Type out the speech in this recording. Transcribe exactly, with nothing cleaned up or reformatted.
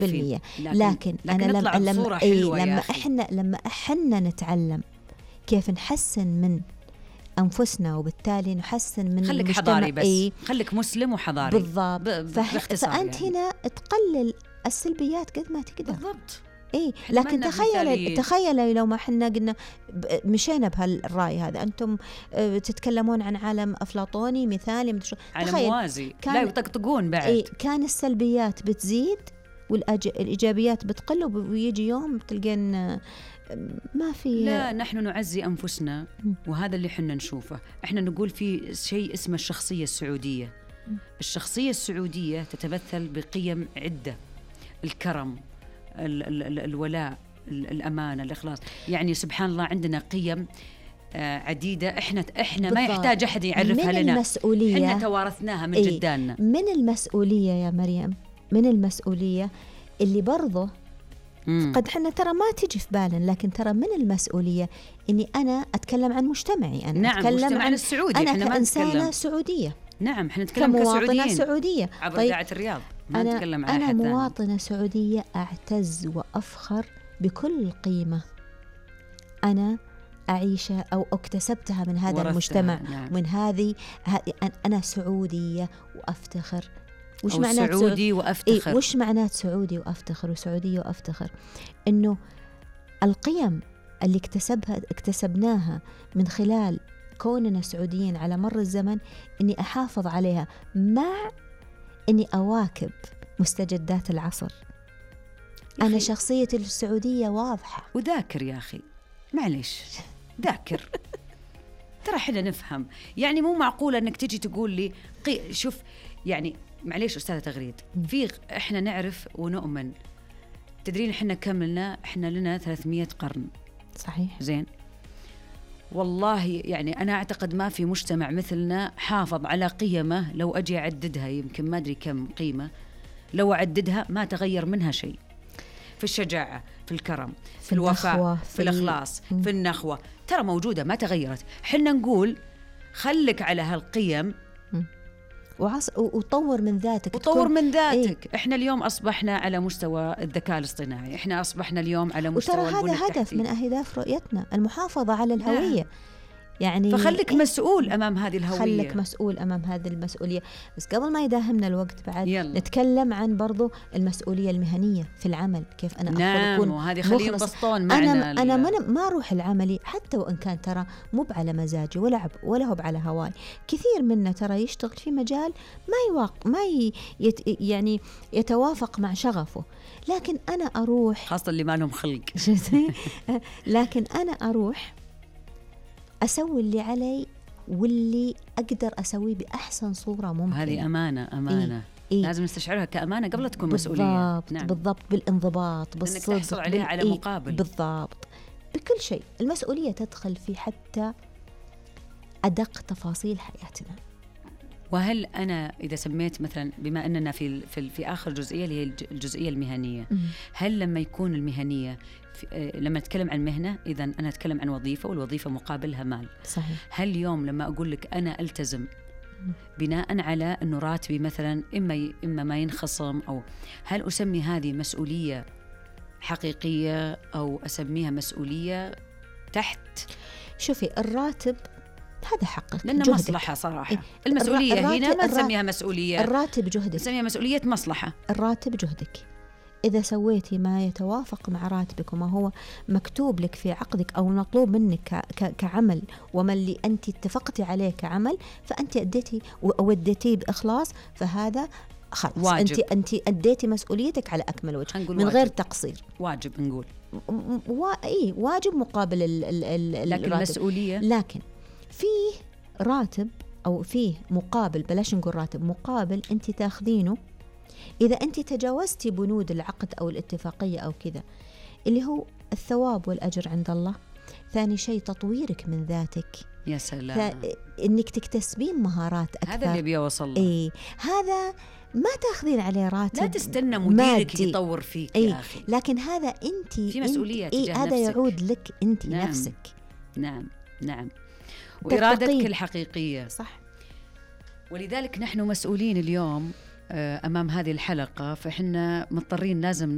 بالمية. لكن, لكن, لكن أنا لما لما, إيه لما إحنا لما إحنا نتعلم كيف نحسن من أنفسنا وبالتالي نحسن من خليك المجتمع. حضاري بس إيه خليك مسلم وحضاري بالضبط. فه... فأنت يعني. هنا تقلل السلبيات قد ما تقدر. بالضبط. إيه لكن تخيل تخيل لو ما حنا قلنا مشينا بهالرأي هذا، أنتم تتكلمون عن عالم أفلاطوني مثالي عالم موازي لا يطقطقون بعد. إيه كان السلبيات بتزيد والإيجابيات بتقل ويجي يوم تلقين ما في. لا نحن نعزي أنفسنا وهذا اللي حنا نشوفه. إحنا نقول في شيء اسمه الشخصية السعودية. الشخصية السعودية تتمثل بقيم عدة: الكرم، ال- ال- ال- الولاء، الأمانة، الإخلاص. يعني سبحان الله عندنا قيم عديدة إحنا إحنا ما يحتاج أحد يعرفها لنا. المسؤولية إحنا توارثناها من إيه جداننا. من المسؤولية يا مريم، من المسؤولية اللي برضه مم. قد حنا ترى ما تجي في بالنا، لكن ترى من المسؤولية إني أنا أتكلم عن مجتمعي. أنا نعم أتكلم عن السعودي. أنا كإنسانة سعودية. نعم احنا نتكلم كمواطنة سعودية عبر طيب إذاعة الرياض. ما أنا نتكلم على أنا مواطنة سعودية أعتز وأفخر بكل قيمة أنا أعيشها أو اكتسبتها من هذا المجتمع. نعم. من هذه أنا سعودية وأفتخر. وش معنات سعودي وأفتخر؟ إيه وش معنات سعودي وأفتخر وسعودية وأفتخر؟ إنه القيم اللي اكتسبها اكتسبناها من خلال كوننا سعوديين على مر الزمن، إني أحافظ عليها مع إني أواكب مستجدات العصر. أنا شخصيتي السعودية واضحة. وذاكر يا أخي معليش ذاكر ترى حنا نفهم. يعني مو معقولة أنك تجي تقول لي قي... شوف يعني معليش أستاذة تغريد، في إحنا نعرف ونؤمن. تدرين إحنا كملنا إحنا لنا ثلاثمية قرن. صحيح. زين والله يعني أنا أعتقد ما في مجتمع مثلنا حافظ على قيمه. لو أجي أعددها يمكن ما أدري كم قيمة، لو أعددها ما تغير منها شيء. في الشجاعة، في الكرم، في, في الوفاء، في, في الإخلاص، م. في النخوة، ترى موجودة ما تغيرت. حنا نقول خلك على هالقيم وعص... وطور من ذاتك وطور من ذاتك. إيه؟ إحنا اليوم أصبحنا على مستوى الذكاء الاصطناعي، إحنا أصبحنا اليوم على مستوى البنى التحتية. وترى هذا هدف من أهداف رؤيتنا، المحافظة على الهوية. نعم. يعني فخلك مسؤول أمام هذه الهوية. خلك مسؤول أمام هذه المسؤولية. بس قبل ما يداهمنا الوقت بعد يلا. نتكلم عن برضو المسؤولية المهنية في العمل. كيف أنا نعم أكون وهذه خلينا نبسطون معنا. أنا, أنا ما, ما أروح العملي حتى وإن كان ترى مو على مزاجي ولا ولا هو على هواي. كثير منا ترى يشتغل في مجال ما يواق ما يت يعني يتوافق مع شغفه، لكن أنا أروح خاصة اللي ما لهم خلق لكن أنا أروح أسوي اللي علي واللي أقدر أسويه بأحسن صورة ممكن. هذه أمانة أمانة إيه؟ إيه؟ لازم نستشعرها كأمانة قبل تكون مسؤولية. بالضبط. نعم. بالضبط بالانضباط بالصدق إنك تحصل عليها على إيه؟ مقابل. بالضبط بكل شيء. المسؤولية تدخل في حتى أدق تفاصيل حياتنا. وهل أنا إذا سميت مثلا بما أننا في في, في آخر جزئية اللي هي الجزئية المهنية، م- هل لما يكون المهنية لما أتكلم عن مهنة إذا أنا أتكلم عن وظيفة والوظيفة مقابلها مال. صحيح. هل اليوم لما أقول لك أنا ألتزم بناء على أنه راتبي مثلا إما إما ما ينخصم، أو هل أسمي هذه مسؤولية حقيقية أو أسميها مسؤولية تحت؟ شوفي الراتب هذا حقك لأنه جهدك. مصلحة صراحة. المسؤولية هنا ما نسميها مسؤولية. الراتب جهدك، نسميها مسؤولية مصلحة. الراتب جهدك. إذا سويتي ما يتوافق مع راتبك وما هو مكتوب لك في عقدك أو مطلوب منك كعمل وما اللي أنت اتفقتي عليه كعمل، فأنت أديتي ووديتيه بإخلاص، فهذا خلاص واجب. أنت أنت أديتي مسؤوليتك على أكمل وجه من واجب. غير تقصير. واجب نقول و... إيه واجب مقابل ال... ال... ال... لكن الراتب. المسؤولية لكن فيه راتب أو فيه مقابل، بلاش نقول راتب، مقابل أنت تاخذينه إذا أنت تجاوزتي بنود العقد أو الاتفاقية أو كذا، اللي هو الثواب والأجر عند الله. ثاني شيء تطويرك من ذاتك. يا سلام. إنك تكتسبين مهارات أكثر. هذا اللي بيوصل. إيه هذا ما تاخذين عليه راتب. لا تستنى مديرك يطور فيك إيه. يا أخي. لكن هذا أنت في مسؤولية تجاه إيه هذا نفسك. يعود لك أنت نعم. نفسك. نعم نعم. وإرادتك الحقيقية. صح. ولذلك نحن مسؤولين اليوم أمام هذه الحلقة، فإحنا مضطرين لازم